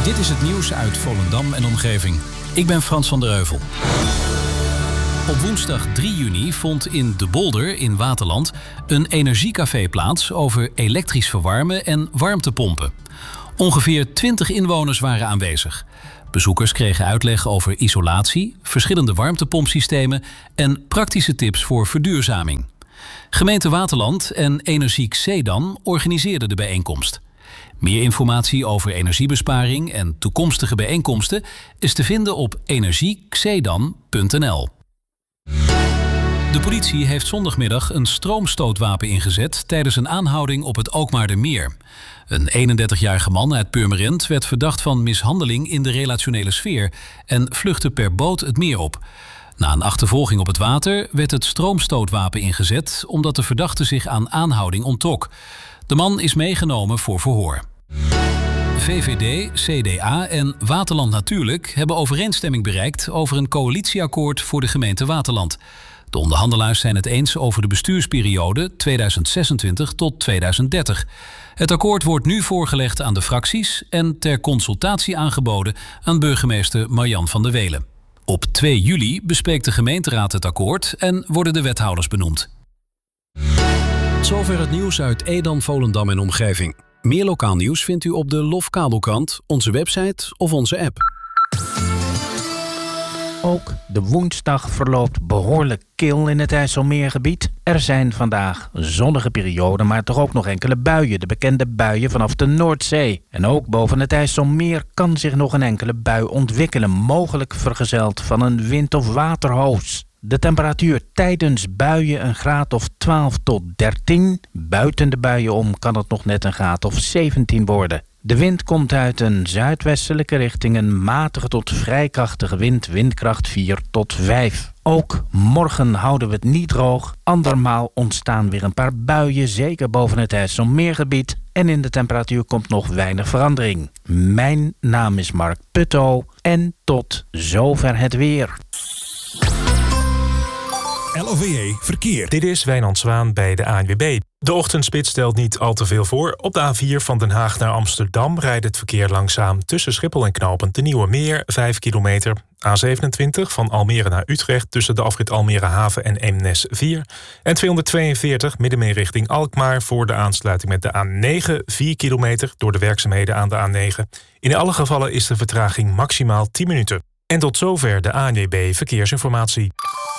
Dit is het nieuws uit Volendam en omgeving. Ik ben Frans van der Heuvel. Op woensdag 3 juni vond in De Bolder in Waterland een energiecafé plaats over elektrisch verwarmen en warmtepompen. Ongeveer 20 inwoners waren aanwezig. Bezoekers kregen uitleg over isolatie, verschillende warmtepompsystemen en praktische tips voor verduurzaming. Gemeente Waterland en Energiek Zeedam organiseerden de bijeenkomst. Meer informatie over energiebesparing en toekomstige bijeenkomsten is te vinden op energiekzeedam.nl. De politie heeft zondagmiddag een stroomstootwapen ingezet tijdens een aanhouding op het Alkmaardermeer. Een 31-jarige man uit Purmerend werd verdacht van mishandeling in de relationele sfeer en vluchtte per boot het meer op. Na een achtervolging op het water werd het stroomstootwapen ingezet omdat de verdachte zich aan aanhouding onttrok. De man is meegenomen voor verhoor. VVD, CDA en Waterland Natuurlijk hebben overeenstemming bereikt over een coalitieakkoord voor de gemeente Waterland. De onderhandelaars zijn het eens over de bestuursperiode 2026 tot 2030. Het akkoord wordt nu voorgelegd aan de fracties en ter consultatie aangeboden aan burgemeester Marjan van der Welen. Op 2 juli bespreekt de gemeenteraad het akkoord en worden de wethouders benoemd. Zover het nieuws uit Edam, Volendam en omgeving. Meer lokaal nieuws vindt u op de Lofkabelkrant, onze website of onze app. Ook de woensdag verloopt behoorlijk kil in het IJsselmeergebied. Er zijn vandaag zonnige perioden, maar toch ook nog enkele buien. De bekende buien vanaf de Noordzee. En ook boven het IJsselmeer kan zich nog een enkele bui ontwikkelen. Mogelijk vergezeld van een wind- of waterhoos. De temperatuur tijdens buien een graad of 12 tot 13. Buiten de buien om kan het nog net een graad of 17 worden. De wind komt uit een zuidwestelijke richting, een matige tot vrij krachtige wind, windkracht 4 tot 5. Ook morgen houden we het niet droog. Andermaal ontstaan weer een paar buien, zeker boven het IJsselmeergebied. En in de temperatuur komt nog weinig verandering. Mijn naam is Mark Putto en tot zover het weer. LOVE Verkeer. Dit is Wijnand Zwaan bij de ANWB. De ochtendspits stelt niet al te veel voor. Op de A4 van Den Haag naar Amsterdam rijdt het verkeer langzaam tussen Schiphol en Knopend de Nieuwe Meer, 5 kilometer. A27 van Almere naar Utrecht tussen de afrit Almere Haven en Eemnes 4. En 242 middenmeer richting Alkmaar voor de aansluiting met de A9, 4 kilometer door de werkzaamheden aan de A9. In alle gevallen is de vertraging maximaal 10 minuten. En tot zover de ANWB Verkeersinformatie.